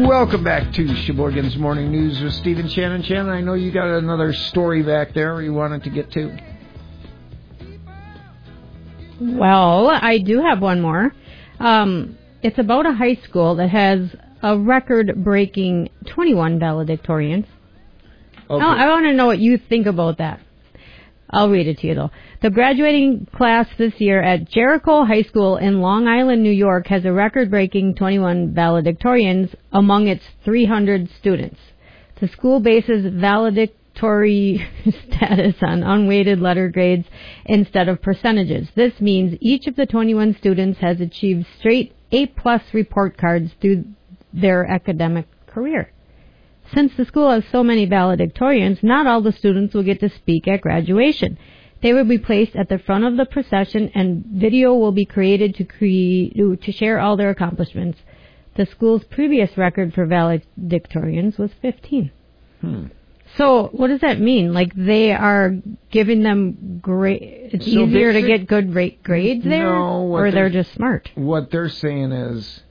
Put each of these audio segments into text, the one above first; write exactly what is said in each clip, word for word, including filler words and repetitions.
Welcome back to Sheboygan's Morning News with Stephen Shannon. Shannon, I know you got another story back there you wanted to get to. Well, I do have one more. Um, it's about a high school that has a record-breaking twenty-one valedictorians. Okay. I, I want to know what you think about that. I'll read it to you, though. The graduating class this year at Jericho High School in Long Island, New York, has a record-breaking twenty-one valedictorians among its three hundred students. The school bases valedictory status on unweighted letter grades instead of percentages. This means each of the twenty-one students has achieved straight A-plus report cards through their academic career. Since the school has so many valedictorians, not all the students will get to speak at graduation. They will be placed at the front of the procession, and video will be created to create, to share all their accomplishments. The school's previous record for valedictorians was fifteen. Hmm. So what does that mean? Like they are giving them great, it's So easier to basic- get good rate grades there? No, what or they're they're- just smart? What they're saying is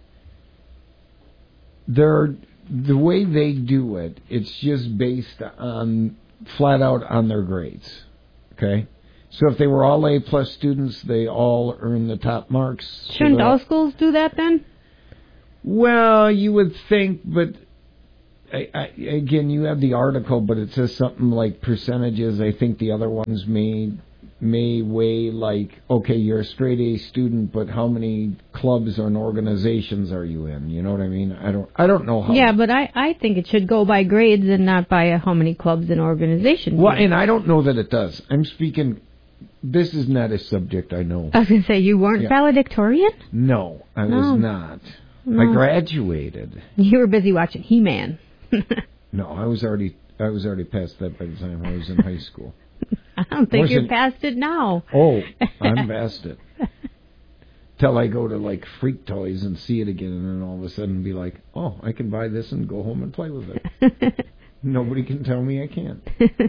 they're the way they do it, it's just based on flat out on their grades. Okay? So if they were all A plus students, they all earn the top marks. So Shouldn't they're- all schools do that then? Well, you would think, but I, I, again, you have the article, but it says something like percentages. I think the other ones may may weigh like, okay, you're a straight A student, but how many clubs and organizations are you in? You know what I mean? I don't I don't know how. Yeah, but I, I think it should go by grades and not by how many clubs and organizations. Well, and I don't know that it does. I'm speaking. This is not a subject I know. I was going to say, you weren't Yeah. valedictorian? No, I No. was not. No. I graduated. You were busy watching He-Man. No, I was already I was already past that by the time I was in high school. I don't think you're Wasn't- past it now. Oh, I'm past it. Till I go to like Freak Toys and see it again, and then all of a sudden be like, oh, I can buy this and go home and play with it. Nobody can tell me I can't.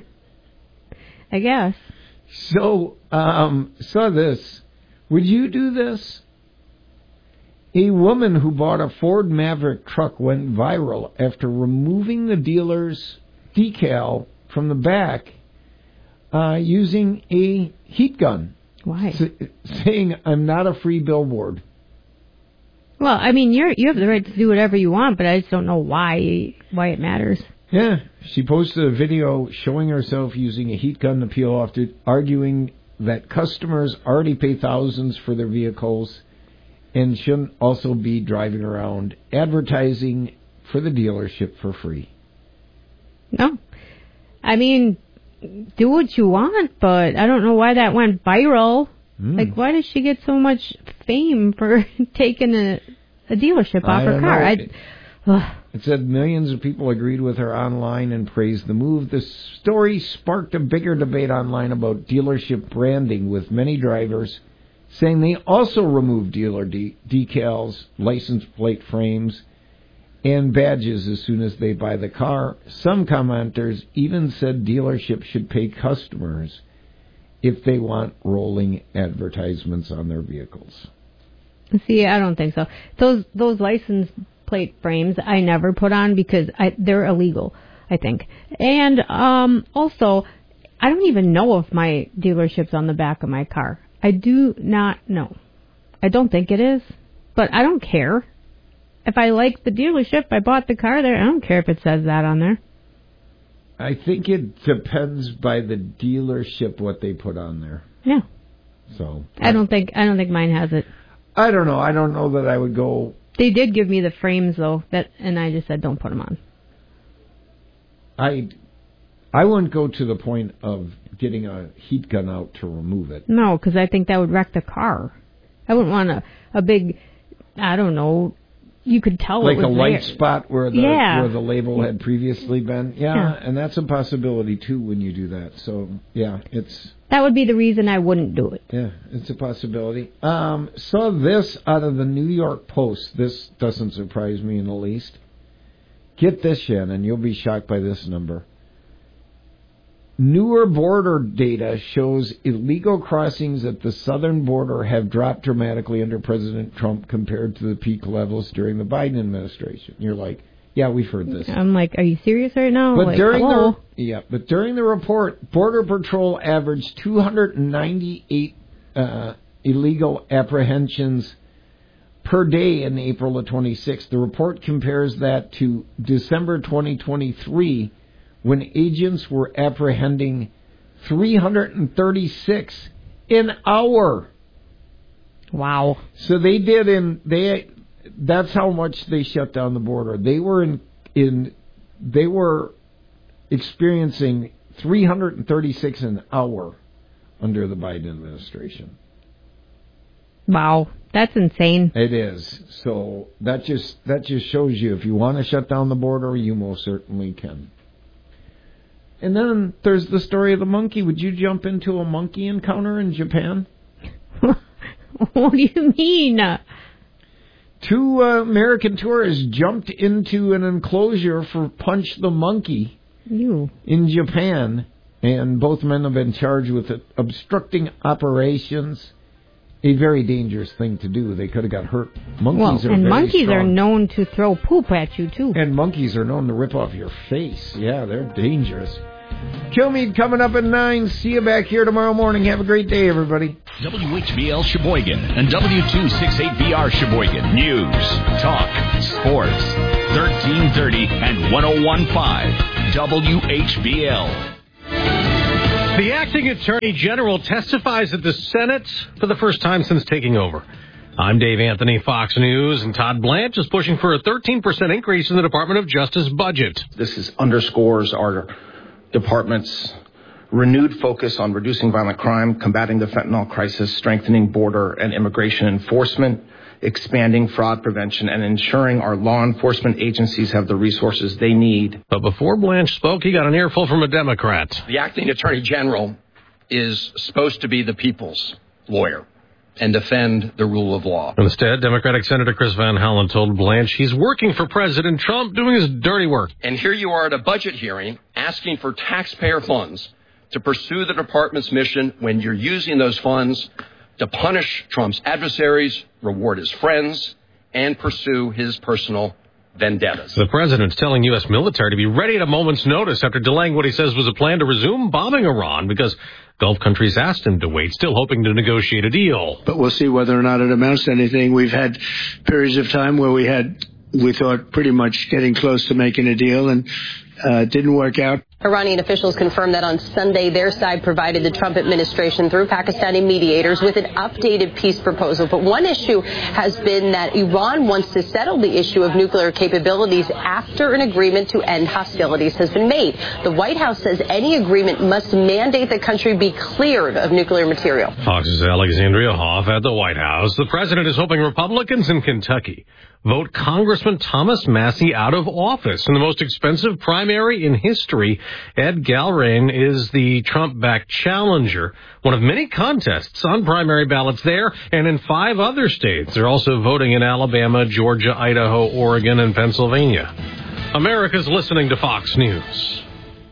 I guess. So, um, saw this. Would you do this? A woman who bought a Ford Maverick truck went viral after removing the dealer's decal from the back uh, using a heat gun. Why? S- saying, I'm not a free billboard. Well, I mean, you're you have the right to do whatever you want, but I just don't know why why it matters. Yeah, she posted a video showing herself using a heat gun to peel off, it, arguing that customers already pay thousands for their vehicles and shouldn't also be driving around advertising for the dealership for free. No. I mean, do what you want, but I don't know why that went viral. Mm. Like, why does she get so much fame for taking a, a dealership off I her don't car? know. I, ugh. It said millions of people agreed with her online and praised the move. The story sparked a bigger debate online about dealership branding, with many drivers saying they also remove dealer de- decals, license plate frames, and badges as soon as they buy the car. Some commenters even said dealerships should pay customers if they want rolling advertisements on their vehicles. See, I don't think so. Those those license plate frames I never put on because I, they're illegal, I think. And um, also, I don't even know if my dealership's on the back of my car. I do not know. I don't think it is, but I don't care. If I like the dealership, I bought the car there. I don't care if it says that on there. I think it depends by the dealership what they put on there. Yeah. So I don't think I don't think mine has it. I don't know. I don't know that I would go. They did give me the frames though, that and I just said don't put them on. I I wouldn't go to the point of getting a heat gun out to remove it. No, because I think that would wreck the car. I wouldn't want a a big, I don't know. You could tell Like it was a light there. spot where the Yeah. where the label had previously been. Yeah, Yeah. and that's a possibility too when you do that. So yeah, it's That would be the reason I wouldn't do it. yeah, it's a possibility. Um, saw this out of the New York Post. This doesn't surprise me in the least. Get this, Shannon. You'll be shocked by this number. Newer border data shows illegal crossings at the southern border have dropped dramatically under President Trump compared to the peak levels during the Biden administration. You're like, Yeah, we've heard this. I'm like, are you serious right now? But like, during hello? the yeah, but during the report, Border Patrol averaged two hundred ninety-eight uh, illegal apprehensions per day in April of twenty-six. The report compares that to December twenty twenty-three, when agents were apprehending three hundred thirty-six an hour. Wow. So they did in they that's how much they shut down the border. They were in in they were experiencing three hundred thirty-six an hour under the Biden administration. Wow, that's insane. It is. So that just that just shows you if you want to shut down the border, you most certainly can. And then there's the story of the monkey. Would you jump into a monkey encounter in Japan? What do you mean? Two uh, American tourists jumped into an enclosure for Punch the Monkey Ew. in Japan, and both men have been charged with obstructing operations. A very dangerous thing to do. They could have got hurt. Monkeys well, are and very monkeys strong. are known to throw poop at you, too. And monkeys are known to rip off your face. Yeah, they're dangerous. Kilmeade coming up at nine. See you back here tomorrow morning. Have a great day, everybody. W H B L Sheboygan and W two sixty-eight B R Sheboygan. News, talk, sports. thirteen thirty and one oh one point five W H B L. The acting attorney general testifies at the Senate for the first time since taking over. I'm Dave Anthony, Fox News, and Todd Blanche is pushing for a thirteen percent increase in the Department of Justice budget. This is underscores our department's renewed focus on reducing violent crime, combating the fentanyl crisis, strengthening border and immigration enforcement, expanding fraud prevention, and ensuring our law enforcement agencies have the resources they need. But before Blanche spoke, he got an earful from a Democrat. The acting attorney general is supposed to be the people's lawyer and defend the rule of law. Instead, Democratic Senator Chris Van Hollen told Blanche he's working for President Trump, doing his dirty work. And here you are at a budget hearing asking for taxpayer funds to pursue the department's mission when you're using those funds to punish Trump's adversaries, reward his friends, and pursue his personal vendettas. The president's telling U S military to be ready at a moment's notice after delaying what he says was a plan to resume bombing Iran because Gulf countries asked him to wait, still hoping to negotiate a deal. But we'll see whether or not it amounts to anything. We've had periods of time where we had, we thought, pretty much getting close to making a deal, and uh, it didn't work out. Iranian officials confirmed that on Sunday their side provided the Trump administration through Pakistani mediators with an updated peace proposal. But one issue has been that Iran wants to settle the issue of nuclear capabilities after an agreement to end hostilities has been made. The White House says any agreement must mandate the country be cleared of nuclear material. Fox's Alexandria Hoff at the White House. The president is hoping Republicans in Kentucky vote Congressman Thomas Massie out of office in the most expensive primary in history. Ed Galrain is the Trump-backed challenger, one of many contests on primary ballots there and in five other states. They're also voting in Alabama, Georgia, Idaho, Oregon, and Pennsylvania. America's listening to Fox News.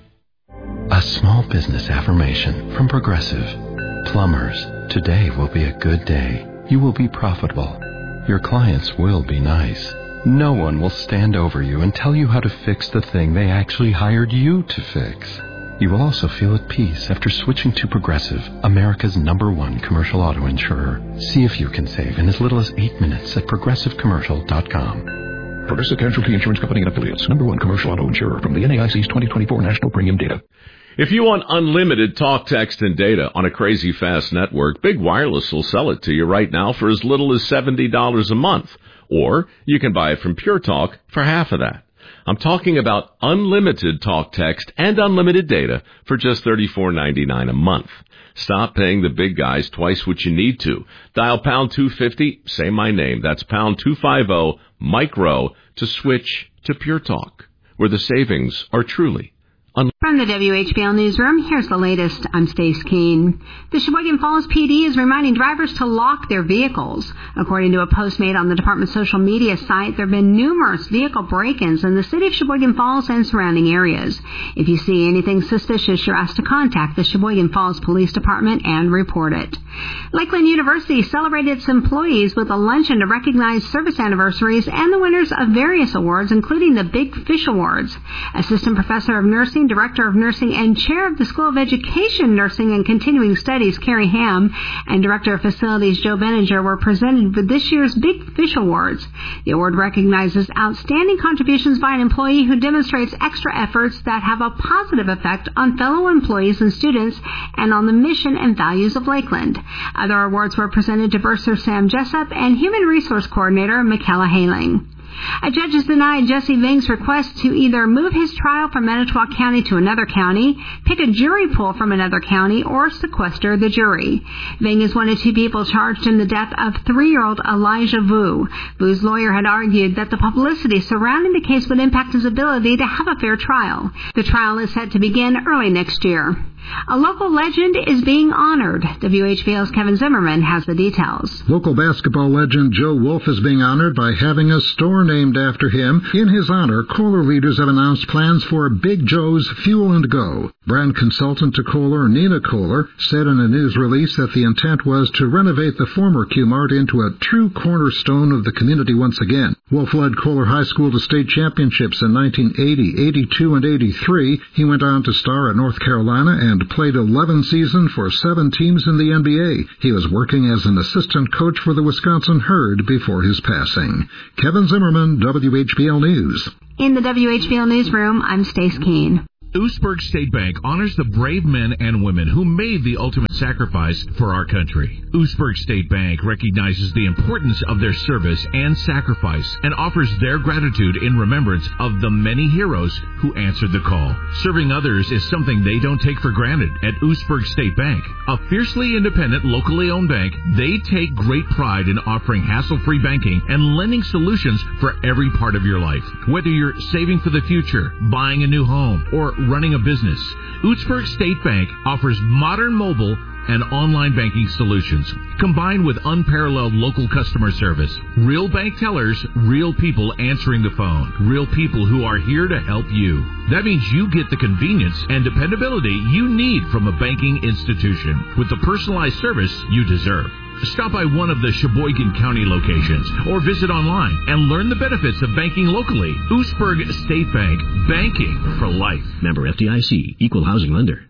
A small business affirmation from Progressive. Plumbers, today will be a good day. You will be profitable. Your clients will be nice. No one will stand over you and tell you how to fix the thing they actually hired you to fix. You will also feel at peace after switching to Progressive, America's number one commercial auto insurer. See if you can save in as little as eight minutes at progressive commercial dot com. Progressive Casualty Insurance Company and Affiliates, number one commercial auto insurer from the N A I C's twenty twenty-four National Premium Data. If you want unlimited talk, text, and data on a crazy fast network, Big Wireless will sell it to you right now for as little as seventy dollars a month. Or you can buy it from Pure Talk for half of that. I'm talking about unlimited talk, text, and unlimited data for just thirty-four ninety-nine a month. Stop paying the big guys twice what you need to. Dial pound two fifty, say my name. That's pound two fifty, micro, to switch to Pure Talk, where the savings are truly unlimited. From the W H B L Newsroom, here's the latest. I'm Stace Keene. The Sheboygan Falls P D is reminding drivers to lock their vehicles. According to a post made on the department's social media site, there have been numerous vehicle break-ins in the city of Sheboygan Falls and surrounding areas. If you see anything suspicious, you're asked to contact the Sheboygan Falls Police Department and report it. Lakeland University celebrated its employees with a luncheon to recognize service anniversaries and the winners of various awards, including the Big Fish Awards. Assistant Professor of Nursing, Director Director of Nursing and Chair of the School of Education, Nursing and Continuing Studies, Carrie Ham, and Director of Facilities, Joe Benninger, were presented with this year's Big Fish Awards. The award recognizes outstanding contributions by an employee who demonstrates extra efforts that have a positive effect on fellow employees and students and on the mission and values of Lakeland. Other awards were presented to Bursar Sam Jessup and Human Resource Coordinator Michaela Haling. A judge has denied Jesse Ving's request to either move his trial from Manitowoc County to another county, pick a jury pool from another county, or sequester the jury. Ving is one of two people charged in the death of three-year-old Elijah Vu. Vu's lawyer had argued that the publicity surrounding the case would impact his ability to have a fair trial. The trial is set to begin early next year. A local legend is being honored. W H B L's Kevin Zimmerman has the details. Local basketball legend Joe Wolf is being honored by having a store named after him. In his honor, Kohler leaders have announced plans for Big Joe's Fuel and Go. Brand consultant to Kohler, Nina Kohler, said in a news release that the intent was to renovate the former Q-Mart into a true cornerstone of the community once again. Wolf led Kohler High School to state championships in nineteen eighty, eighty-two, and eighty-three. He went on to star at North Carolina and played eleven seasons for seven teams in the N B A. He was working as an assistant coach for the Wisconsin Herd before his passing. Kevin Zimmerman, W H B L News. In the W H B L Newsroom, I'm Stace Keene. Oostburg State Bank honors the brave men and women who made the ultimate sacrifice for our country. Oostburg State Bank recognizes the importance of their service and sacrifice and offers their gratitude in remembrance of the many heroes who answered the call. Serving others is something they don't take for granted at Oostburg State Bank. A fiercely independent, locally owned bank, they take great pride in offering hassle-free banking and lending solutions for every part of your life. Whether you're saving for the future, buying a new home, or running a business, Oostburg State Bank offers modern mobile and online banking solutions, combined with unparalleled local customer service. Real bank tellers, real people answering the phone, real people who are here to help you. That means you get the convenience and dependability you need from a banking institution with the personalized service you deserve. Stop by one of the Sheboygan County locations or visit online and learn the benefits of banking locally. Oostburg State Bank, banking for life. Member F D I C, Equal Housing Lender.